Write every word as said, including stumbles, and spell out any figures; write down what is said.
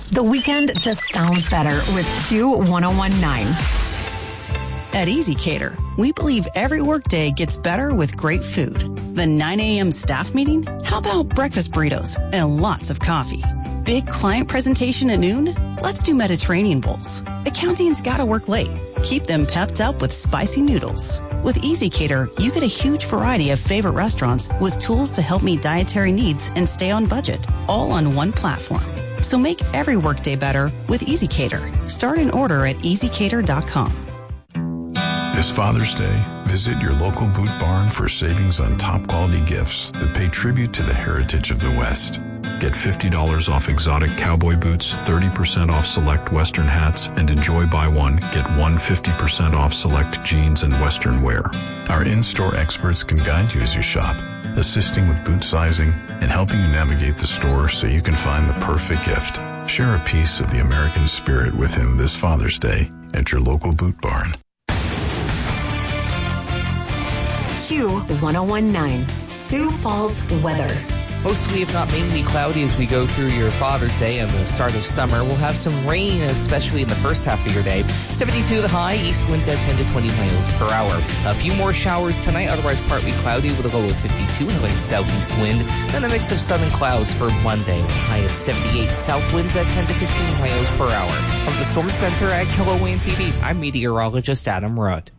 The weekend just sounds better with Q one oh one point nine. At Easy Cater, we believe every workday gets better with great food. The nine a.m. staff meeting? How about breakfast burritos and lots of coffee? Big client presentation at noon? Let's do Mediterranean bowls. Accounting's gotta work late. Keep them pepped up with spicy noodles. With Easy Cater, you get a huge variety of favorite restaurants with tools to help meet dietary needs and stay on budget, all on one platform. So make every workday better with Easy Cater. Start an order at easy cater dot com. This Father's Day, visit your local Boot Barn for savings on top quality gifts that pay tribute to the heritage of the West. Get fifty dollars off exotic cowboy boots, thirty percent off select Western hats, and enjoy buy one, get one fifty percent off select jeans and Western wear. Our in-store experts can guide you as you shop, assisting with boot sizing and helping you navigate the store so you can find the perfect gift. Share a piece of the American spirit with him this Father's Day at your local Boot Barn. Q one oh one point nine, Sioux Falls weather. Mostly, if not mainly, cloudy as we go through your Father's Day and the start of summer. We'll have some rain, especially in the first half of your day. seventy-two the high, east winds at ten to twenty miles per hour. A few more showers tonight, otherwise partly cloudy with a low of fifty-two and a light southeast wind. Then a mix of sun and clouds for Monday with a high of seventy-eight, south winds at ten to fifteen miles per hour. From the Storm Center at Kilauea T V, I'm meteorologist Adam Rudd.